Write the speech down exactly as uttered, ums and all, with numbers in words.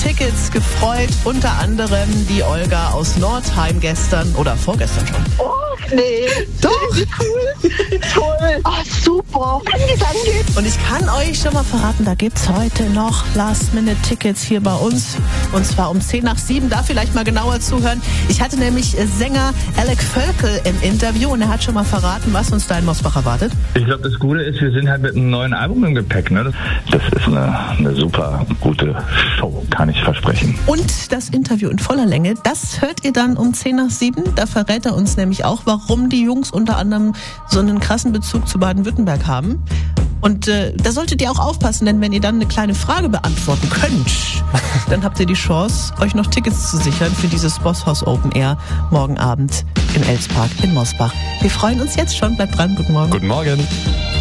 Tickets gefreut. Unter anderem die Olga aus Nordheim gestern oder vorgestern schon. Oh, nee. Doch. Wie cool. Toll. Oh, super. Danke, danke. Und ich kann euch schon mal verraten, da gibt's heute noch Last-Minute-Tickets hier bei uns. Und zwar um zehn nach sieben. Da vielleicht mal genauer zuhören. Ich hatte nämlich Sänger Alec Völkel im Interview und er hat schon mal verraten, was uns da in Mosbach erwartet. Ich glaube, das Gute ist, wir sind halt mit einem neuen Album im Gepäck. Ne? Das ist eine, eine super gute Show, kann ich versprechen. Und das Interview in voller Länge, das hört ihr dann um zehn nach sieben. Da verrät er uns nämlich auch, warum die Jungs unter anderem so einen krassen Bezug zu Baden-Württemberg haben. Und äh, da solltet ihr auch aufpassen, denn wenn ihr dann eine kleine Frage beantworten könnt, dann habt ihr die Chance, euch noch Tickets zu sichern für dieses Bosshaus Open Air morgen Abend im Elspark in Mosbach. Wir freuen uns jetzt schon. Bleibt dran. Guten Morgen. Guten Morgen.